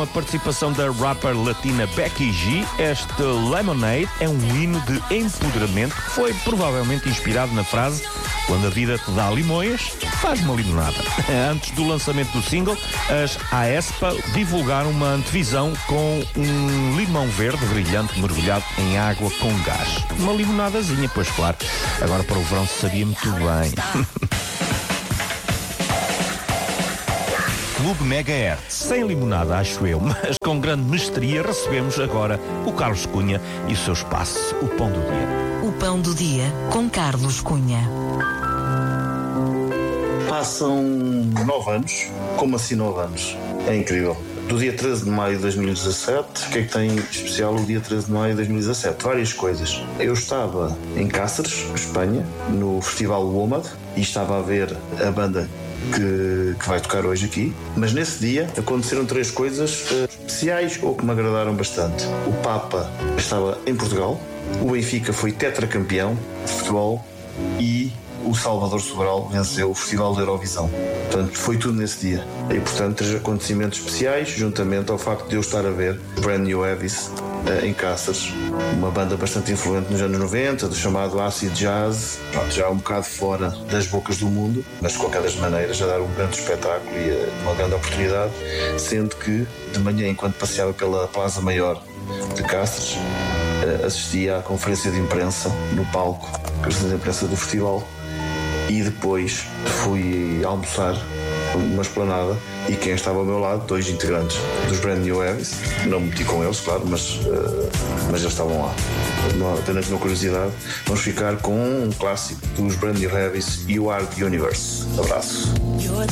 a participação da rapper latina Becky G, este Lemonade é um hino de empoderamento que foi provavelmente inspirado na frase: quando a vida te dá limões, faz uma limonada. Antes do lançamento do single, as aespa divulgaram uma antevisão com um limão verde brilhante mergulhado em água com gás. Uma limonadazinha, pois claro. Agora para o verão se sabia muito bem. Clube Megahertz. Sem limonada, acho eu, mas com grande mestria recebemos agora o Carlos Cunha e o seu espaço, o Pão do Dia. O Pão do Dia com Carlos Cunha. Passam 9 anos. Como assim 9 anos? É incrível. Do dia 13 de maio de 2017, o que é que tem especial o dia 13 de maio de 2017? Várias coisas. Eu estava em Cáceres, Espanha, no Festival WOMAD, e estava a ver a banda que vai tocar hoje aqui, mas nesse dia aconteceram 3 coisas especiais ou que me agradaram bastante. O Papa estava em Portugal, o Benfica foi tetracampeão de futebol e o Salvador Sobral venceu o Festival da Eurovisão. Portanto, foi tudo nesse dia. E, portanto, 3 acontecimentos especiais, juntamente ao facto de eu estar a ver Brand New Abyss em Cáceres, uma banda bastante influente nos anos 90, do chamado acid jazz, já um bocado fora das bocas do mundo, mas de qualquer das maneiras a dar um grande espetáculo e uma grande oportunidade, sendo que de manhã, enquanto passeava pela Plaza Maior de Cáceres, assistia à conferência de imprensa no palco, a conferência de imprensa do festival, e depois fui almoçar numa esplanada e quem estava ao meu lado, 2 integrantes dos Brand New Abyss, não me meti com eles, claro, mas eles estavam lá. Apenas uma curiosidade, vamos ficar com um clássico dos Brand New Abyss, You Are the Universe. Abraço.